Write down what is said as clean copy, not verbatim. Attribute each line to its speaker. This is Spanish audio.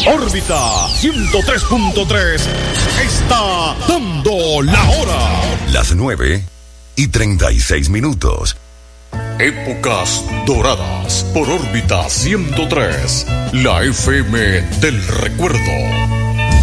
Speaker 1: Órbita 103.3 está dando la hora.
Speaker 2: Las 9:36.
Speaker 1: Épocas doradas por Órbita 103, la FM del recuerdo.